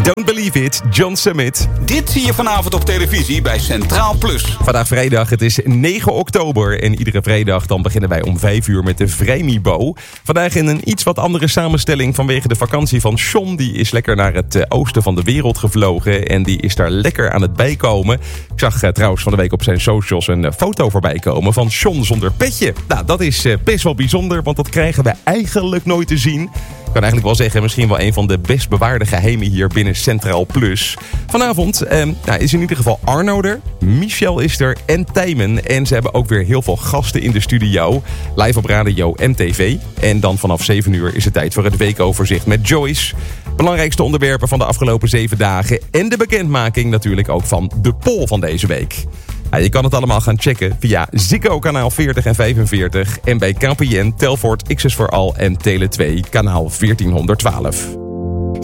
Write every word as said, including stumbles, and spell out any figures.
Don't Believe It, John Summit. Dit zie je vanavond op televisie bij Centraal Plus. Vandaag vrijdag, het is negen oktober. En iedere vrijdag dan beginnen wij om vijf uur met de Vrijmibo. Vandaag in een iets wat andere samenstelling vanwege de vakantie van John. Die is lekker naar het oosten van de wereld gevlogen. En die is daar lekker aan het bijkomen. Ik zag uh, trouwens van de week op zijn socials een uh, foto voorbij komen van John zonder petje. Nou, dat is uh, best wel bijzonder, want dat krijgen we eigenlijk nooit te zien. Ik kan eigenlijk wel zeggen, misschien wel een van de best bewaarde geheimen hier binnen Centraal Plus. Vanavond eh, nou, is in ieder geval Arno er, Michel is er en Tijmen. En ze hebben ook weer heel veel gasten in de studio. Live op radio en tv. En dan vanaf zeven uur is het tijd voor het weekoverzicht met Joyce. Belangrijkste onderwerpen van de afgelopen zeven dagen. En de bekendmaking natuurlijk ook van de poll van deze week. Ja, je kan het allemaal gaan checken via Ziggo kanaal veertig en vijfenveertig. En bij K P N, Telfort, X S voor Al en Tele twee kanaal veertienhonderdtwaalf.